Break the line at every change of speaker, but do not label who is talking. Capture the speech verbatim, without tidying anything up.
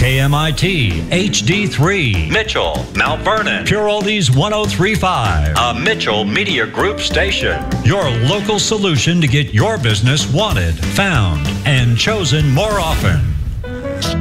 K M I T, H D three,
Mitchell, Mount Vernon,
Pure Oldies one oh three point five.
a Mitchell Media Group station.
Your local solution to get your business wanted, found, and chosen more often.